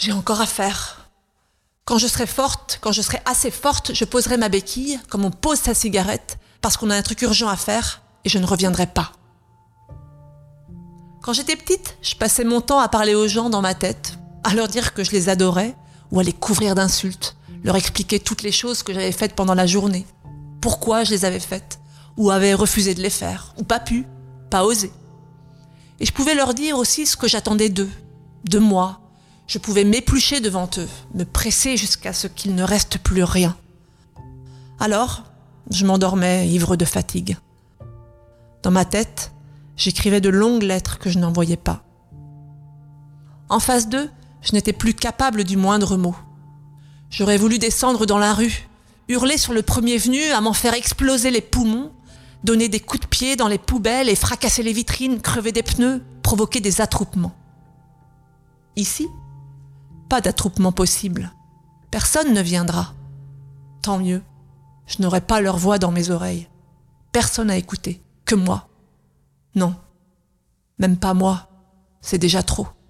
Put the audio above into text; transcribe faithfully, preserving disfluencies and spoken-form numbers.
J'ai encore à faire. Quand je serai forte, quand je serai assez forte, je poserai ma béquille, comme on pose sa cigarette, parce qu'on a un truc urgent à faire, et je ne reviendrai pas. Quand j'étais petite, je passais mon temps à parler aux gens dans ma tête, à leur dire que je les adorais, ou à les couvrir d'insultes, leur expliquer toutes les choses que j'avais faites pendant la journée, pourquoi je les avais faites, ou avais refusé de les faire, ou pas pu, pas osé. Et je pouvais leur dire aussi ce que j'attendais d'eux, de moi. Je pouvais m'éplucher devant eux, me presser jusqu'à ce qu'il ne reste plus rien. Alors, je m'endormais ivre de fatigue. Dans ma tête, j'écrivais de longues lettres que je n'envoyais pas. En face d'eux, je n'étais plus capable du moindre mot. J'aurais voulu descendre dans la rue, hurler sur le premier venu à m'en faire exploser les poumons, donner des coups de pied dans les poubelles et fracasser les vitrines, crever des pneus, provoquer des attroupements. Ici, pas d'attroupement possible. Personne ne viendra. Tant mieux. Je n'aurai pas leur voix dans mes oreilles. Personne à écouter, que moi. Non, même pas moi. C'est déjà trop.